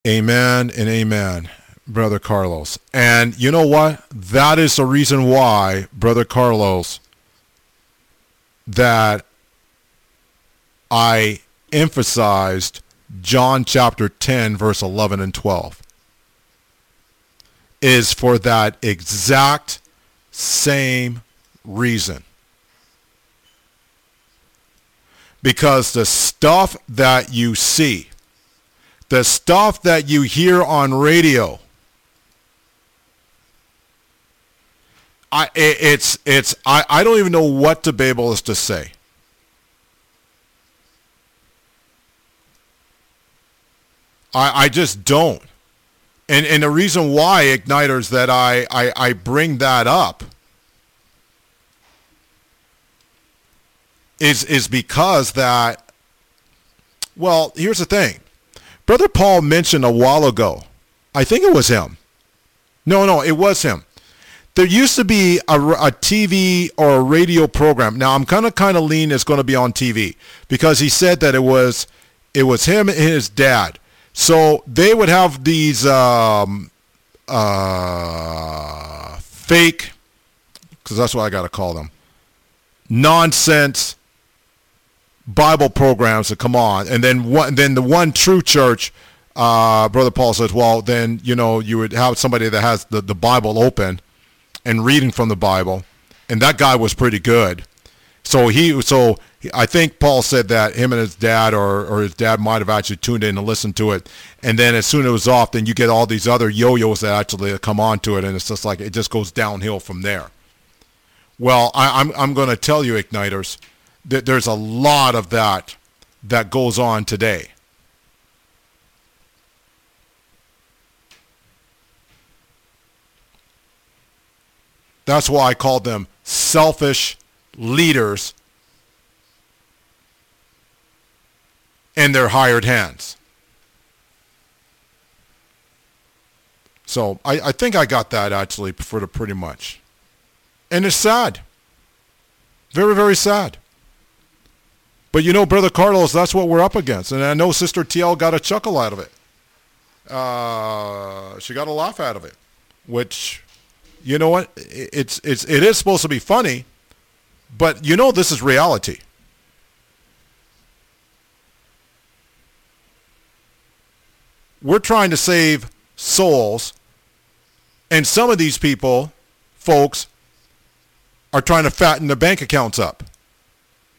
Amen and amen, Brother Carlos. And you know what? That is the reason why, Brother Carlos, that I emphasized John chapter 10, verse 11 and 12. Is for that exact same reason. Because the stuff that you see, the stuff that you hear on radio, I don't even know what to be able to say. I just don't. And the reason why, Igniters, that I bring that up is because that, well, here's the thing. Brother Paul mentioned a while ago, I think it was him. No, it was him. There used to be a TV or a radio program. Now, I'm kind of lean it's going to be on TV because he said that it was him and his dad. So they would have these fake, because that's what I got to call them, nonsense Bible programs that come on, and then the one true church, Brother Paul says, well, then you would have somebody that has the Bible open and reading from the Bible, and that guy was pretty good. So I think Paul said that him and his dad or his dad might have actually tuned in and listened to it. And then as soon as it was off, then you get all these other yo-yos that actually come onto it. And it's just like, it just goes downhill from there. Well, I'm going to tell you, Igniters, that there's a lot of that goes on today. That's why I called them selfish leaders and their hired hands. So I think I got that actually for pretty much. And it's sad. Very, very sad. But Brother Carlos, that's what we're up against. And I know Sister TL got a chuckle out of it. She got a laugh out of it. Which, you know what? It is supposed to be funny. But this is reality. We're trying to save souls, and some of these folks, are trying to fatten their bank accounts up.